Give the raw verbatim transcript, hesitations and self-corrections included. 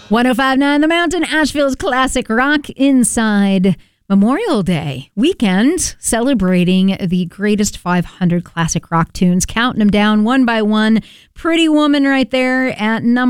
one oh five point nine The Mountain, Asheville's classic rock inside Memorial Day weekend, celebrating the greatest five hundred classic rock tunes, counting them down one by one. Pretty Woman right there at number